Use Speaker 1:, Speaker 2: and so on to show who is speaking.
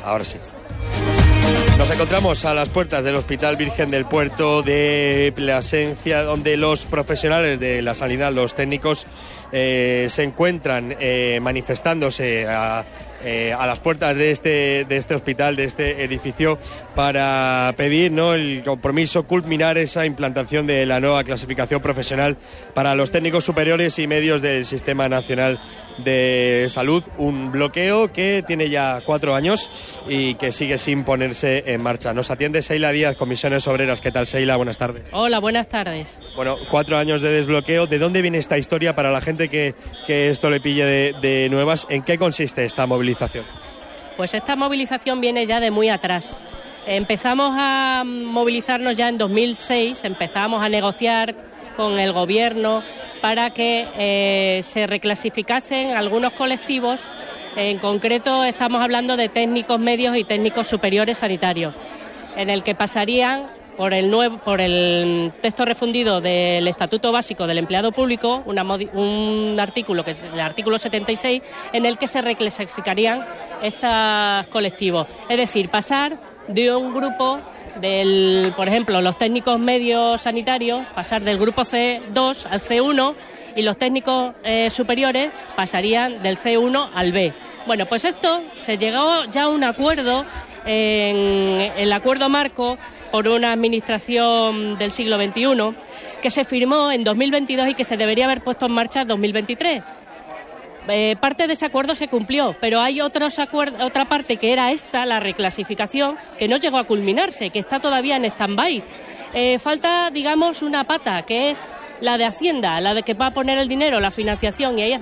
Speaker 1: Ahora sí. Nos encontramos a las puertas del Hospital Virgen del Puerto de Plasencia, donde los profesionales de la sanidad, los técnicos, se encuentran manifestándose a las puertas de este hospital, de este edificio, para pedir, ¿no?, el compromiso, culminar esa implantación de la nueva clasificación profesional para los técnicos superiores y medios del Sistema Nacional de Salud, un bloqueo que tiene ya 4 años y que sigue sin ponerse en marcha. Nos atiende Seila Díaz, Comisiones Obreras. ¿Qué tal, Seila? Buenas tardes.
Speaker 2: Hola, buenas tardes.
Speaker 1: Bueno, 4 años de desbloqueo. ¿De dónde viene esta historia para la gente que esto le pille de nuevas? ¿En qué consiste esta movilización?
Speaker 2: Pues esta movilización viene ya de muy atrás. Empezamos a movilizarnos ya en 2006, empezamos a negociar con el gobierno para que se reclasificasen algunos colectivos. En concreto estamos hablando de técnicos medios y técnicos superiores sanitarios, en el que pasarían por el texto refundido del Estatuto Básico del Empleado Público, un artículo, que es el artículo 76, en el que se reclasificarían estos colectivos. Es decir, pasar de un grupo por ejemplo, los técnicos medios sanitarios, pasar del grupo C2 al C1, y los técnicos superiores pasarían del C1 al B. Bueno, pues esto se llegó ya a un acuerdo, en el acuerdo marco por una administración del siglo XXI, que se firmó en 2022 y que se debería haber puesto en marcha en 2023. Parte de ese acuerdo se cumplió, pero hay otra parte, que era esta, la reclasificación, que no llegó a culminarse, que está todavía en stand-by. Falta, digamos, una pata, que es la de Hacienda, la de que va a poner el dinero, la financiación, y ahí es